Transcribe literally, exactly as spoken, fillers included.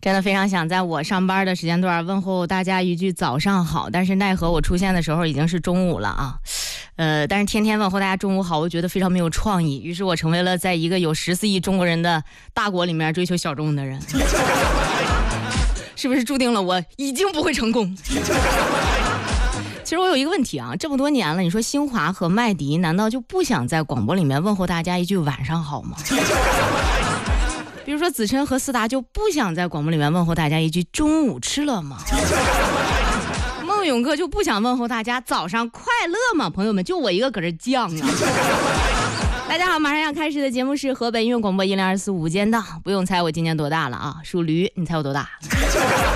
真的非常想在我上班的时间段问候大家一句早上好，但是奈何我出现的时候已经是中午了啊。呃，但是天天问候大家中午好，我觉得非常没有创意，于是我成为了在一个有十四亿中国人的大国里面追求小众的人。是不是注定了我已经不会成功？其实我有一个问题啊，这么多年了，你说新华和麦迪难道就不想在广播里面问候大家一句晚上好吗？比如说子琛和思达就不想在广播里面问候大家一句中午吃了吗？孟永哥就不想问候大家早上快乐吗？朋友们，就我一个搁这犟啊。大家好，马上要开始的节目是河北音乐广播一零二四午间档，不用猜我今年多大了啊，属驴，你猜我多大？